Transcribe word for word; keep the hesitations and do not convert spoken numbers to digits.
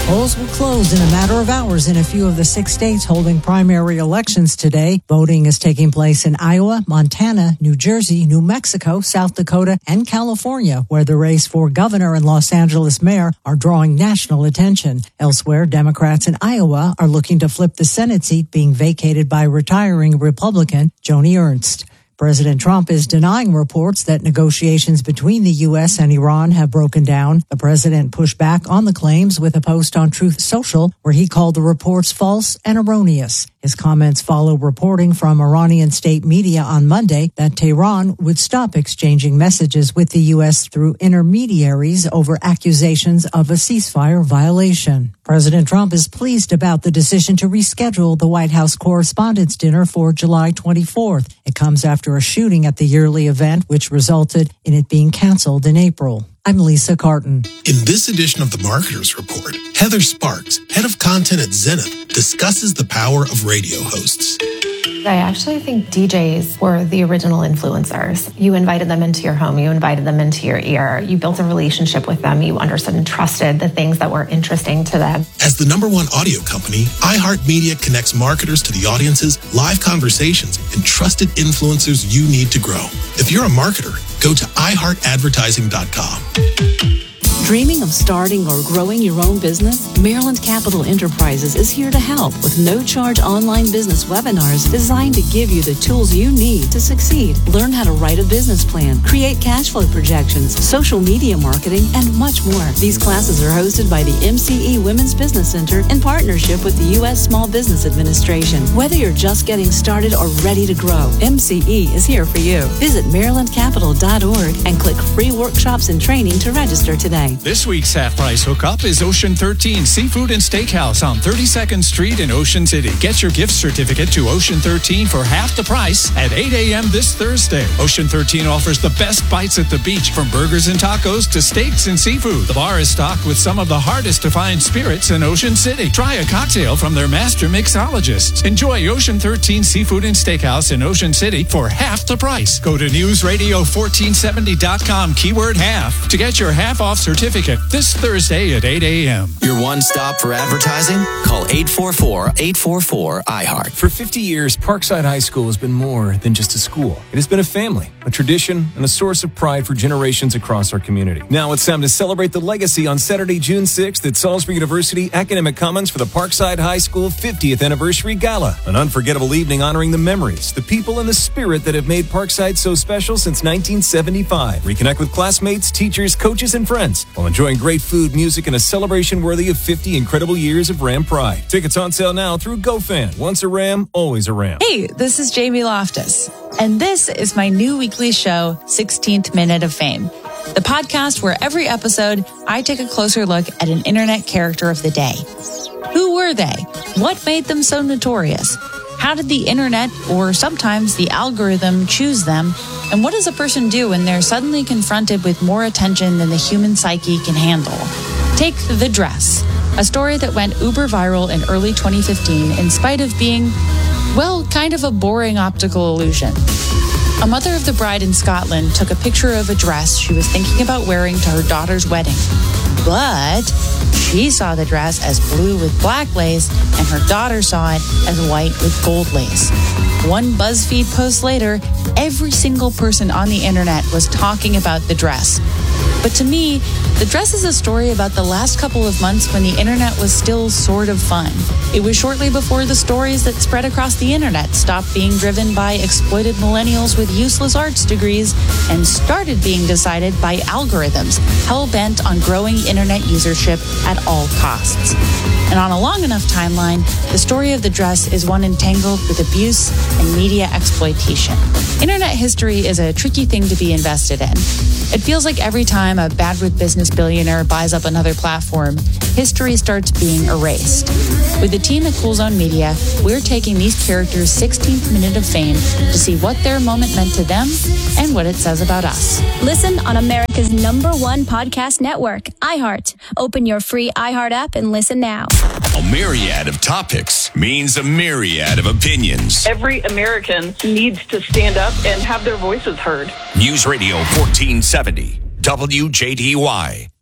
Polls will close in a matter of hours in a few of the six states holding primary elections today. Voting is taking place in Iowa, Montana, New Jersey, New Mexico, South Dakota, and California, where the race for governor and Los Angeles mayor are drawing national attention. Elsewhere, Democrats in Iowa are looking to flip the Senate seat being vacated by retiring Republican Joni Ernst. President Trump is denying reports that negotiations between the U S and Iran have broken down. The president pushed back on the claims with a post on Truth Social, where he called the reports false and erroneous. His comments follow reporting from Iranian state media on Monday that Tehran would stop exchanging messages with the U S through intermediaries over accusations of a ceasefire violation. President Trump is pleased about the decision to reschedule the White House Correspondents' Dinner for July twenty-fourth. It comes after a shooting at the yearly event, which resulted in it being canceled in April. I'm Lisa Carton. In this edition of the Marketers Report, Heather Sparks, head of content at Zenith, discusses the power of radio hosts. I actually think D Js were the original influencers. You invited them into your home. You invited them into your ear. You built a relationship with them. You understood and trusted the things that were interesting to them. As the number one audio company, iHeartMedia connects marketers to the audiences, live conversations, and trusted influencers you need to grow. If you're a marketer, go to i heart advertising dot com. Dreaming of starting or growing your own business? Maryland Capital Enterprises is here to help with no-charge online business webinars designed to give you the tools you need to succeed. Learn how to write a business plan, create cash flow projections, social media marketing, and much more. These classes are hosted by the M C E Women's Business Center in partnership with the U S Small Business Administration. Whether you're just getting started or ready to grow, M C E is here for you. Visit maryland capital dot org and click free workshops and training to register today. This week's half-price hookup is Ocean thirteen Seafood and Steakhouse on thirty-second Street in Ocean City. Get your gift certificate to Ocean thirteen for half the price at eight a.m. this Thursday. Ocean thirteen offers the best bites at the beach, from burgers and tacos to steaks and seafood. The bar is stocked with some of the hardest-to-find spirits in Ocean City. Try a cocktail from their master mixologists. Enjoy Ocean thirteen Seafood and Steakhouse in Ocean City for half the price. Go to news radio fourteen seventy dot com, keyword half, to get your half-off certificate this Thursday at eight a.m. Your one stop for advertising? Call eight four four, eight four four, I heart. For fifty years, Parkside High School has been more than just a school. It has been a family, a tradition, and a source of pride for generations across our community. Now it's time to celebrate the legacy on Saturday, June sixth at Salisbury University Academic Commons for the Parkside High School fiftieth Anniversary Gala. An unforgettable evening honoring the memories, the people, and the spirit that have made Parkside so special since nineteen seventy-five. Reconnect with classmates, teachers, coaches, and friends while enjoying great food, music, and a celebration worthy of fifty incredible years of Ram pride. Tickets on sale now through GoFan. Once a Ram, always a Ram. Hey, this is Jamie Loftus, and this is my new weekly show, sixteenth Minute of Fame, the podcast where every episode I take a closer look at an internet character of the day. Who were they? What made them so notorious? How did the internet, or sometimes the algorithm, choose them? And what does a person do when they're suddenly confronted with more attention than the human psyche can handle? Take The Dress, a story that went uber viral in early twenty fifteen in spite of being, well, kind of a boring optical illusion. A mother of the bride in Scotland took a picture of a dress she was thinking about wearing to her daughter's wedding. But she saw the dress as blue with black lace, and her daughter saw it as white with gold lace. One BuzzFeed post later, every single person on the internet was talking about the dress. But to me, The Dress is a story about the last couple of months when the internet was still sort of fun. It was shortly before the stories that spread across the internet stopped being driven by exploited millennials with useless arts degrees and started being decided by algorithms hell-bent on growing internet usership at all costs. And on a long enough timeline, the story of The Dress is one entangled with abuse and media exploitation. Internet history is a tricky thing to be invested in. It feels like every time a bad with business billionaire buys up another platform, history starts being erased. With the team at Cool Zone Media, we're taking these characters' sixteenth minute of fame to see what their moment meant to them and what it says about us. Listen on America's number one podcast network, iHeart. Open your free iHeart app and listen now. A myriad of topics means a myriad of opinions. Every American needs to stand up and have their voices heard. News Radio fourteen seventy, W J D Y.